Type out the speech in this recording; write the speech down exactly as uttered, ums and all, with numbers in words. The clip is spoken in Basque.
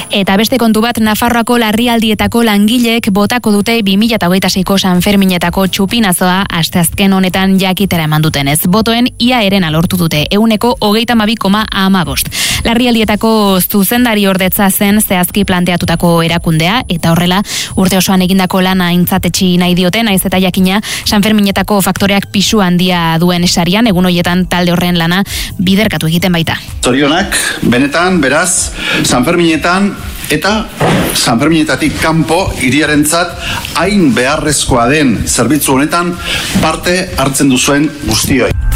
Eta beste kontu bat, Nafarroako larrialdietako langileek botako dute bi mila hogeita seiko San Ferminetako txupinazoa asteazken honetan jakitera eman dutenez. Botoen ia erena lortu dute, ehuneko hogeita hamabi koma hamabost. Larrialdietako zuzendari ordetza zen zehazki planteatutako erakundea, eta horrela urte osoan egindako lana aintzatetsi nahi diote, naiz eta jakina San Ferminetako faktoreak pisu handia duen sarian, egun hoietan talde horren lana biderkatu egiten baita. Zorionak, benetan, beraz, San Ferminetan eta San Ferminetatik kanpo hiriarentzat hain beharrezkoa den zerbitzu honetan parte hartzen duzuen guztioi.